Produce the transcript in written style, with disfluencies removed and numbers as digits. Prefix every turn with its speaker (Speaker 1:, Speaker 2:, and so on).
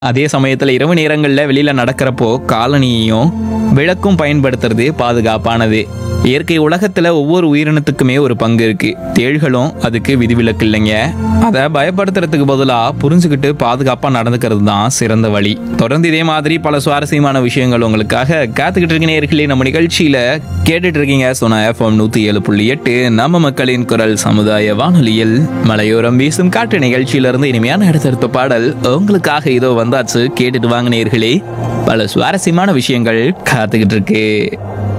Speaker 1: அதே சமயத்துல இரவு நேரங்கள்ல வெளியில நடக்கிறப்போ காலணியையும் விளக்கும் பயன்படுத்துறது பாதுகாப்பானது. இயற்கை உலகத்துல ஒவ்வொரு உயிரினத்துக்குமே ஒரு பங்கு இருக்கு. தேள்களும் அதுக்கு விதிவிலக்கு இல்லைங்க. அதை பயப்படுத்துறதுக்கு பதிலா புரிஞ்சுக்கிட்டு பாதுகாப்பா நடந்துக்கிறது தான் சிறந்த வழி. தொடர்ந்து இதே மாதிரி பல சுவாரஸ்யமான விஷயங்கள் உங்களுக்காக காத்துக்கிட்டு இருக்க நேயர்களே. நம்ம நிகழ்ச்சியில கேட்டுட்டு இருக்கீங்க சோனா FM 107.8 நம்ம மக்களின் குரல் சமுதாய வானொலியில் மலையோரம் வீசும் காட்டு நிகழ்ச்சியிலிருந்து இனிமையான அடுத்தடுத்த பாடல் உங்களுக்காக இதோ வந்தாச்சு. கேட்டுட்டு வாங்க நேயர்களே, பல சுவாரஸ்யமான விஷயங்கள் காத்துக்கிட்டு இருக்கு.